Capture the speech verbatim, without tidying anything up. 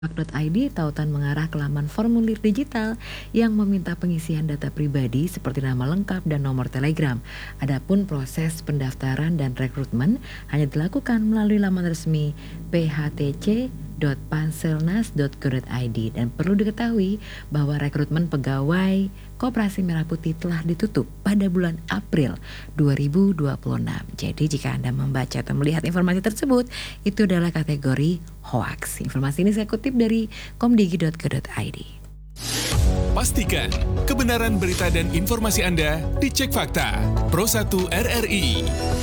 .id, tautan mengarah ke laman formulir digital yang meminta pengisian data pribadi seperti nama lengkap dan nomor telegram. Adapun proses pendaftaran dan rekrutmen hanya dilakukan melalui laman resmi p h t c dot panselnas dot go dot i d, dan perlu diketahui bahwa rekrutmen pegawai Koperasi Merah Putih telah ditutup pada bulan April dua ribu dua puluh enam. Jadi jika Anda membaca atau melihat informasi tersebut, itu adalah kategori hoaks. Informasi ini saya kutip dari komdigi dot go dot i d. Pastikan kebenaran berita dan informasi Anda dicek fakta. Pro satu R R I.